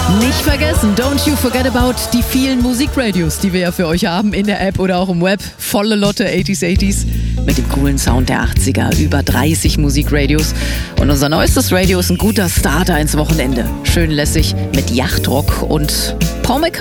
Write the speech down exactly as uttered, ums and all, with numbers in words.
Nicht vergessen, don't you forget about die vielen Musikradios, die wir ja für euch haben in der App oder auch im Web. Volle Lotte achtziger, achtziger mit dem coolen Sound der achtziger. Über dreißig Musikradios. Und unser neuestes Radio ist ein guter Starter ins Wochenende. Schön lässig mit Yachtrock und Paul McCartney.